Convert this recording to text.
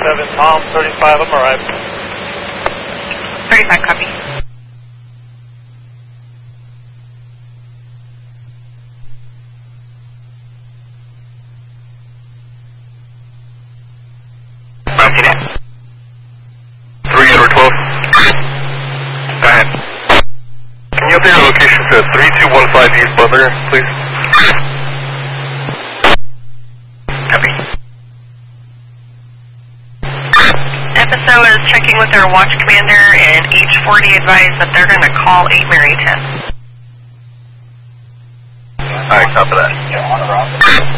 7 Tom, 35, I'm arrived. 35, copy. Roger that. 3 Edward 12. Go ahead. Can you update your location to 3215 East Butler, please? Copy. FSO is checking with their watch commander, and H40 advised that they're going to call 8 Mary 10. Alright, copy that.